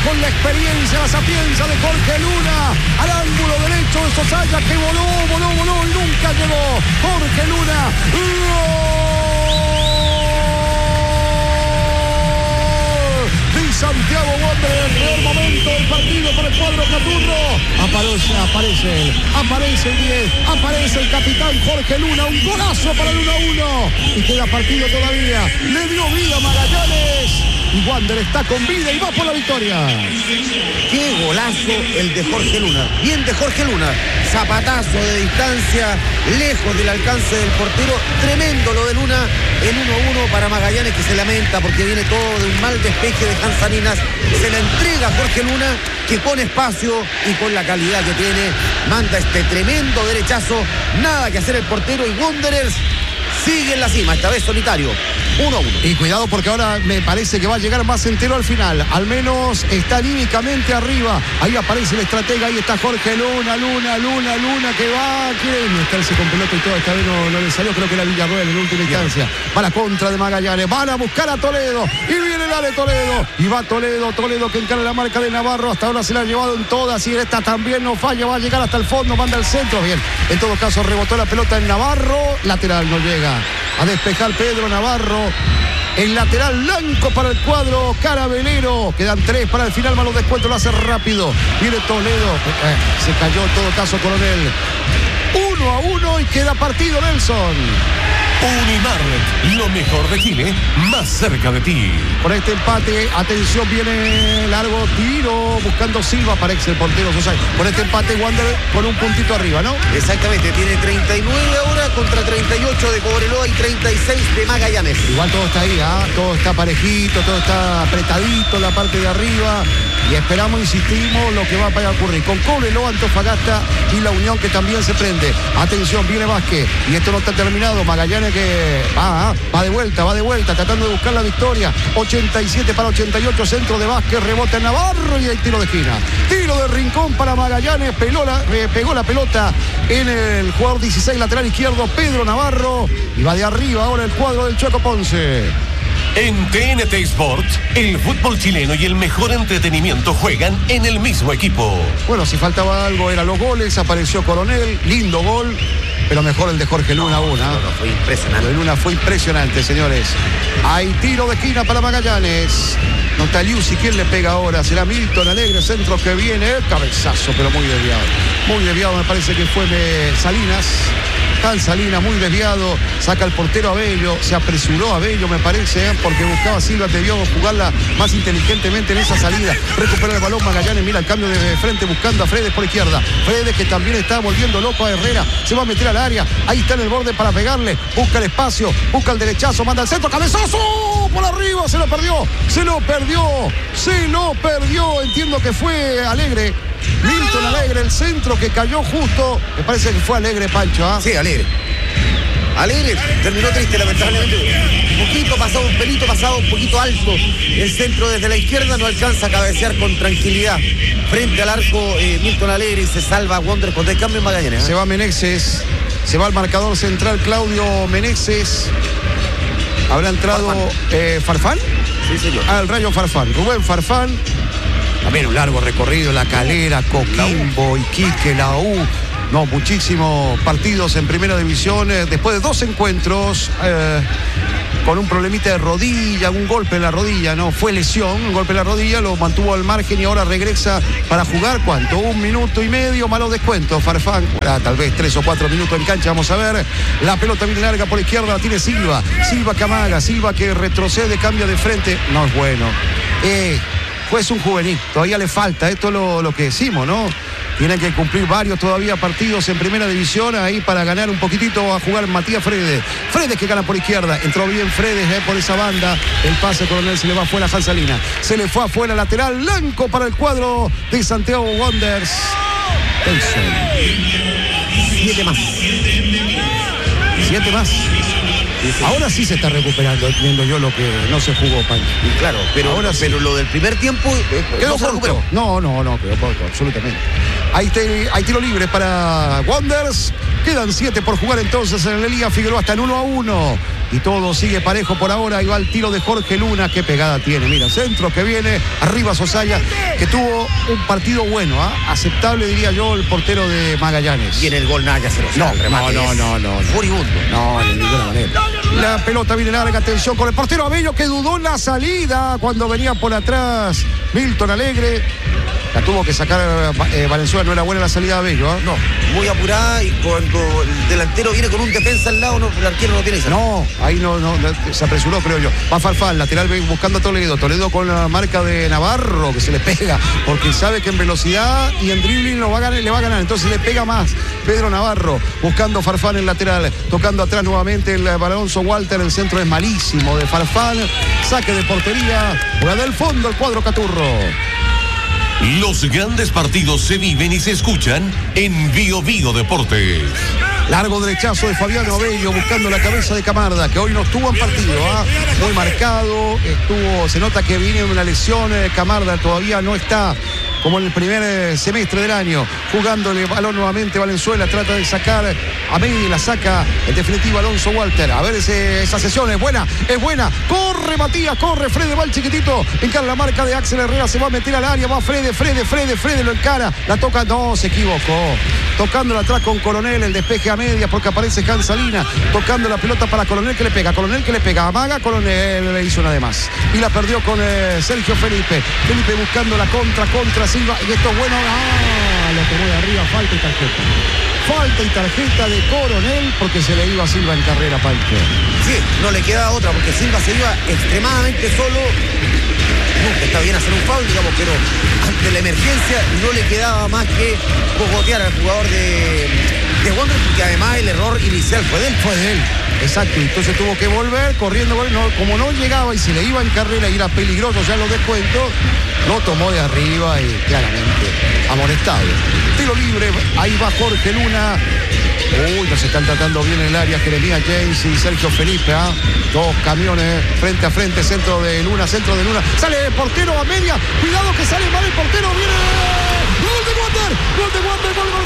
con la experiencia, la sapiencia de Jorge Luna, al ángulo derecho de Sosaya, que voló y nunca llegó. Jorge Luna, Santiago Wanderers, el peor momento del partido para el cuadro caturro. Aparece el 10, aparece el capitán Jorge Luna, un golazo para el 1-1 y queda partido todavía. Le dio vida a Magallanes y Wander está con vida y va por la victoria. Qué golazo el de Jorge Luna, bien de Jorge Luna, zapatazo de distancia, lejos del alcance del portero, tremendo lo de Luna. El 1-1 para Magallanes, que se lamenta porque viene todo de un mal despeje de Hans Salinas. Se la entrega a Jorge Luna, que pone espacio y con la calidad que tiene manda este tremendo derechazo. Nada que hacer el portero y Wanderers sigue en la cima, esta vez solitario. 1-1. Y cuidado porque ahora me parece que va a llegar más entero al final. Al menos está anímicamente arriba. Ahí aparece el estratega, ahí está Jorge Luna, que va, quiere meterse con pelota y todo. Esta vez no le salió, creo que era Villarroel en última instancia. Va la contra de Magallanes, van a buscar a Toledo. Y viene el de Toledo. Y va Toledo que encara la marca de Navarro. Hasta ahora se la ha llevado en todas y esta también no falla, va a llegar hasta el fondo, manda al centro. Bien, en todo caso rebotó la pelota en Navarro. Lateral no llega a despejar Pedro Navarro. El lateral blanco para el cuadro carabelero. Quedan 3 para el final, más los descuentos, lo hace rápido. Viene Toledo. Se cayó en todo caso Coronel. 1-1 y queda partido, Nelson. Unimar, lo mejor de Chile, más cerca de ti. Por este empate, atención, viene largo tiro, buscando Silva, parece el portero Sosa. Por este empate, Wander con un puntito arriba, ¿no? Exactamente, tiene 39 ahora contra 38 de Cobreloa y 36 de Magallanes. Igual todo está ahí, todo está parejito, todo está apretadito en la parte de arriba. Y esperamos, insistimos, lo que va a ocurrir con Cobreloa, Antofagasta y la Unión, que también se prende. Atención, viene Vázquez y esto no está terminado. Magallanes que va de vuelta, tratando de buscar la victoria. 87 para 88, centro de Vázquez, rebota en Navarro y hay tiro de esquina. Tiro de rincón para Magallanes, pegó la pelota en el jugador 16, lateral izquierdo, Pedro Navarro. Y va de arriba ahora el cuadro del Choco Ponce. En TNT Sports, el fútbol chileno y el mejor entretenimiento juegan en el mismo equipo. Bueno, si faltaba algo eran los goles, apareció Coronel, lindo gol, pero mejor el de Jorge Luna. Fue impresionante. El de Luna fue impresionante, señores. Hay tiro de esquina para Magallanes. No está Liusi, ¿quién le pega ahora? Será Milton Alegre, centro que viene, cabezazo, pero muy desviado. Muy desviado, me parece que fue Salinas. Tan Salinas, muy desviado, saca el portero Abello, se apresuró Abello, me parece, porque buscaba Silva, debió jugarla más inteligentemente en esa salida. Recupera el balón Magallanes, mira el cambio de frente buscando a Fredes por izquierda. Fredes, que también está volviendo loco a Herrera, se va a meter al área, ahí está en el borde para pegarle, busca el espacio, busca el derechazo, manda al centro, cabezazo por arriba, se lo perdió, entiendo que fue Alegre. Milton Alegre, el centro que cayó justo. Me parece que fue Alegre, Pancho. Sí, Alegre terminó triste, lamentablemente. Un pelito pasado, un poquito alto. El centro desde la izquierda no alcanza a cabecear con tranquilidad frente al arco. Milton Alegre, y se salva Wander con el cambio en Magallanes. Se va Meneses, se va al marcador central Claudio Meneses. ¿Habrá entrado Farfán? Sí, señor. El Rayo Farfán, Rubén Farfán. También un largo recorrido, La Calera, Coquimbo, Iquique, la U. No, muchísimos partidos en primera división. Después de 2 encuentros, con un problemita de rodilla, un golpe en la rodilla, no fue lesión, un golpe en la rodilla, lo mantuvo al margen y ahora regresa para jugar. ¿Cuánto? 1 minuto y medio, malos descuentos. Farfán, tal vez 3 o 4 minutos en cancha, vamos a ver. La pelota viene larga por izquierda, la tiene Silva. Silva que amaga, Silva que retrocede, cambia de frente. No es bueno. Pues un juvenil, todavía le falta, esto es lo que decimos, ¿no? Tienen que cumplir varios todavía partidos en primera división ahí para ganar un poquitito. A jugar Matías Fredes que gana por izquierda, entró bien Fredes por esa banda, el pase Coronel se le va afuera a Hansalina, se le fue afuera, lateral blanco para el cuadro de Santiago Wanderers. 7 más. 7 más. Ahora sí se está recuperando, viendo yo lo que no se jugó, Pancho. Y claro, pero ahora sí. Pero lo del primer tiempo quedó corto. No, quedó corto, absolutamente. Hay tiro libre para Wanderers. Quedan 7 por jugar entonces en la Liga Figueroa, hasta en 1-1. y todo sigue parejo por ahora. Y va el tiro de Jorge Luna. Qué pegada tiene. Mira, centro que viene. Arriba Sosaya, que tuvo un partido bueno, aceptable diría yo, el portero de Magallanes. Y en el gol Naya se lo saca. No. Furibundo. No, de ninguna manera. La pelota viene larga, atención con el portero Abello, que dudó en la salida cuando venía por atrás Milton Alegre. La tuvo que sacar Valenzuela, no era buena la salida de Abello. No, muy apurada, y cuando el delantero viene con un defensa al lado, el arquero no tiene esa. No, ahí no, se apresuró, creo yo. Va Farfán, lateral buscando a Toledo. Toledo con la marca de Navarro, que se le pega, porque sabe que en velocidad y en dribbling le va a ganar. Entonces le pega más Pedro Navarro, buscando Farfán en lateral, tocando atrás nuevamente el Alonso Walter. El centro es malísimo de Farfán. Saque de portería, juega del fondo el cuadro Caturro. Los grandes partidos se viven y se escuchan en Bio Bio Deportes. Largo derechazo de Fabiano Abello buscando la cabeza de Camarda, que hoy no estuvo en partido, muy marcado, se nota que viene una lesión. Camarda todavía no está como en el primer semestre del año, jugándole balón nuevamente. Valenzuela trata de sacar a media, la saca en definitiva Alonso Walter. A ver, esa sesión es buena, corre Matías, corre Frede, va el chiquitito, encara la marca de Axel Herrera, se va a meter al área, va Frede lo encara, la toca, no, se equivocó, tocándola atrás con Coronel, el despeje a medias porque aparece Hans Salina, tocando la pelota para Coronel, que le pega, amaga, Coronel le hizo una de más y la perdió con Sergio Felipe buscando la contra Silva, y esto es bueno, lo tomó de arriba, falta y tarjeta de Coronel, porque se le iba a Silva en carrera, Palque. Sí, no le queda otra, porque Silva se iba extremadamente solo. Nunca está bien hacer un foul, digamos, pero ante la emergencia no le quedaba más que cogotear al jugador de Wander, porque además el error inicial fue de él. Exacto, entonces tuvo que volver corriendo, como no llegaba y se le iba en carrera y era peligroso ya los descuentos, lo tomó de arriba y claramente amonestado. Tiro libre, ahí va Jorge Luna. Uy, no se están tratando bien en el área Jeremías James y Sergio Felipe. Dos camiones frente a frente, centro de Luna. Sale el portero a media. Cuidado que sale mal el portero. Viene. Gol de Wander. Gol